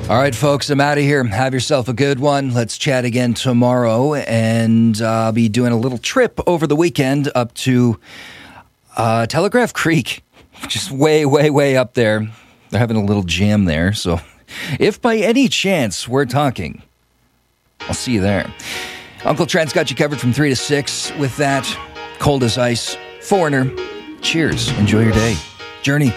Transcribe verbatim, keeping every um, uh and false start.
All right, folks, I'm out of here. Have yourself a good one. Let's chat again tomorrow. And uh, I'll be doing a little trip over the weekend up to uh, Telegraph Creek. Just way, way, way up there. They're having a little jam there. So if by any chance we're talking, I'll see you there. Uncle Trent's got you covered from three to six with that. Cold as ice. Foreigner. Cheers. Enjoy your day. Journey.